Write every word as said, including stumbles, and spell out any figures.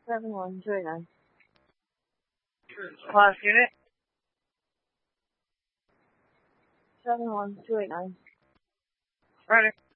seven one two eight nine. Last unit. seven one two eight nine. Ready.